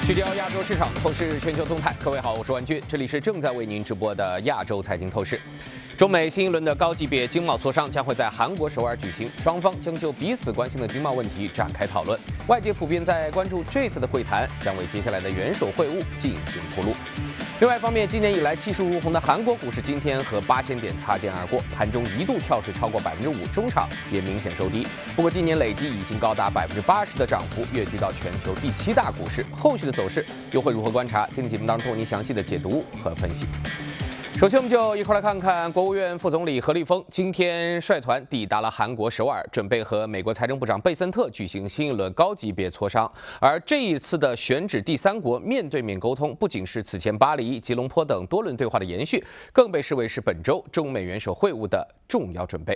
聚焦亚洲市场，透视全球动态。各位好，我是万军，这里是正在为您直播的亚洲财经透视。中美新一轮的高级别经贸磋商将会在韩国首尔举行，双方将就彼此关心的经贸问题展开讨论。外界普遍在关注这次的会谈将为接下来的元首会晤进行铺路。另外一方面，今年以来气势如虹的韩国股市今天和8000点擦肩而过，盘中一度跳水超过5%，中场也明显收低。不过今年累计已经高达80%的涨幅，跃居到全球第7大股市。后续的走势又会如何观察？今天节目当中为您详细的解读和分析。首先，我们就一块来看看国务院副总理何立峰今天率团抵达了韩国首尔，准备和美国财政部长贝森特举行新一轮高级别磋商。而这一次的选址第三国面对面沟通，不仅是此前巴黎、吉隆坡等多轮对话的延续，更被视为是本周中美元首会晤的重要准备。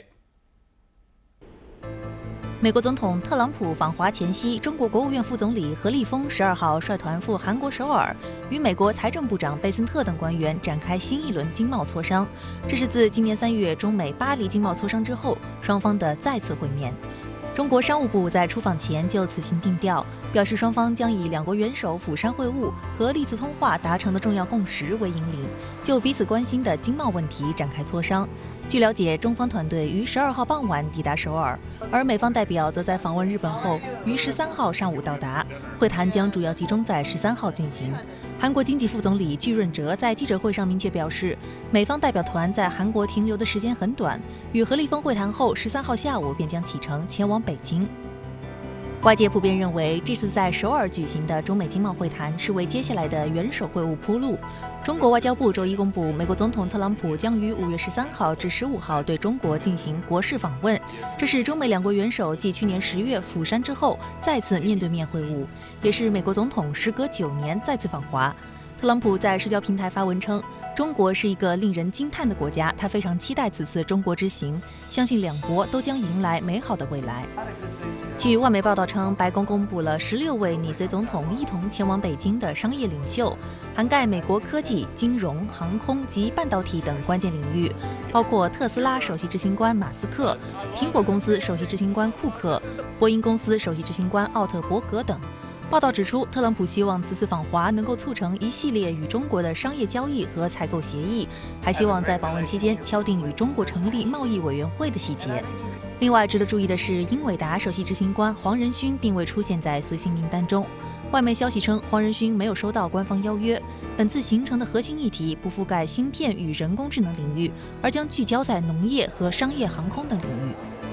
美国总统特朗普访华前夕，中国国务院副总理何立峰12号率团赴韩国首尔，与美国财政部长贝森特等官员展开新一轮经贸磋商。这是自今年3月中美巴黎经贸磋商之后，双方的再次会面。中国商务部在出访前就此行定调，表示双方将以两国元首釜山会晤和历次通话达成的重要共识为引领，就彼此关心的经贸问题展开磋商。据了解，中方团队于12号傍晚抵达首尔，而美方代表则在访问日本后于13号上午到达。会谈将主要集中在13号进行。韩国经济副总理具润哲在记者会上明确表示，美方代表团在韩国停留的时间很短，与何立峰会谈后13号下午便将启程前往北京。外界普遍认为，这次在首尔举行的中美经贸会谈是为接下来的元首会晤铺路。中国外交部周一公布，美国总统特朗普将于5月13号至15号对中国进行国事访问，这是中美两国元首继去年10月釜山之后再次面对面会晤，也是美国总统时隔9年再次访华。特朗普在社交平台发文称，中国是一个令人惊叹的国家，他非常期待此次中国之行，相信两国都将迎来美好的未来。据外媒报道称，白宫公布了16位拟随总统一同前往北京的商业领袖，涵盖美国科技、金融、航空及半导体等关键领域，包括特斯拉首席执行官马斯克、苹果公司首席执行官库克、波音公司首席执行官奥特伯格等。报道指出，特朗普希望此次访华能够促成一系列与中国的商业交易和采购协议，还希望在访问期间敲定与中国成立贸易委员会的细节。另外值得注意的是，英伟达首席执行官黄仁勋并未出现在随行名单中。外媒消息称，黄仁勋没有收到官方邀约。本次行程的核心议题不覆盖芯片与人工智能领域，而将聚焦在农业和商业航空等领域。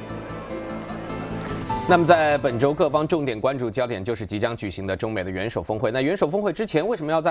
那么在本周各方重点关注焦点就是即将举行的中美的元首峰会。那元首峰会之前为什么要在